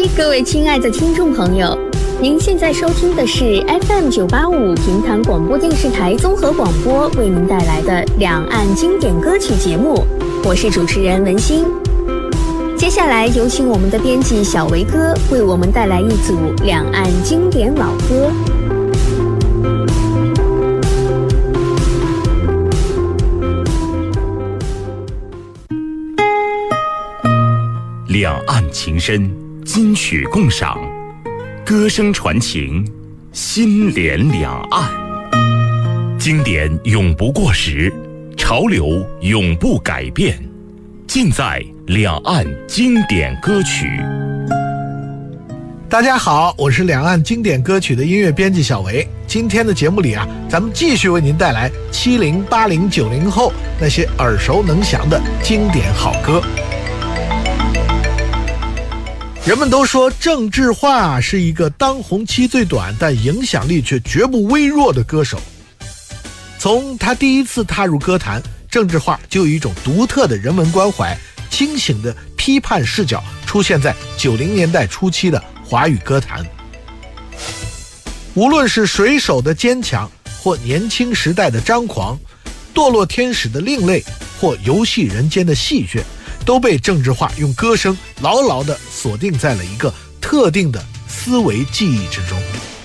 各位亲爱的听众朋友，您现在收听的是 FM985 平潭广播电视台综合广播为您带来的两岸经典歌曲节目，我是主持人文心。接下来有请我们的编辑小维哥为我们带来一组两岸经典老歌。 两岸情深，金曲共赏，歌声传情，心连两岸。经典永不过时，潮流永不改变，尽在两岸经典歌曲。 大家好，我是两岸经典歌曲的音乐编辑小维。今天的节目里咱们继续为您带来70、80、90后那些耳熟能详的经典好歌。人们都说郑智化是一个当红期最短但影响力却绝不微弱的歌手。从他第一次踏入歌坛，郑智化就有一种独特的人文关怀，清醒的批判视角出现在90年代初期的华语歌坛。无论是水手的坚强，或年轻时代的张狂，堕落天使的另类，或游戏人间的戏谑，都被郑智化用歌声牢牢地锁定在了一个特定的思维记忆之中。